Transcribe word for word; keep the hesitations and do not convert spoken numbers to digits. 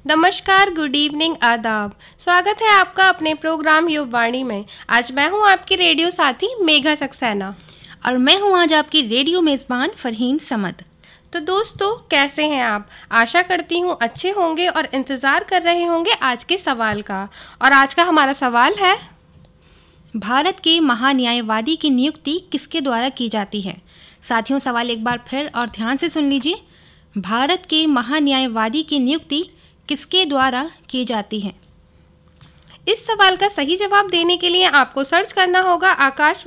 नमस्कार, good evening, आदाब। स्वागत है आपका अपने प्रोग्राम युववाणी में। आज मैं हूं आपकी रेडियो साथी मेघा सक्सेना और मैं हूं आज आपकी रेडियो मेज़बान फरहीन समद। तो दोस्तों, कैसे हैं आप? आशा करती हूं अच्छे होंगे और इंतज़ार कर रहे होंगे आज के सवाल का। और आज का हमारा सवाल है, भारत के महान्यायवादी की नियुक्ति किसके द्वारा की जाती है? साथियों, सवाल एक बार फिर और ध्यान से सुन लीजिए। भारत के महान्यायवादी की नियुक्ति किसके द्वारा की जाती है? इस सवाल का सही जवाब देने के लिए आपको सर्च करना होगा आकाश